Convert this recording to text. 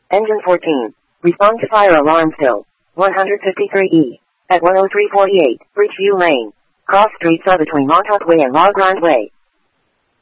Engine 14. Respond to fire alarm still. 153E. At 10348, Bridgeview Lane. Cross streets are between Montauk Way and La Grande Way.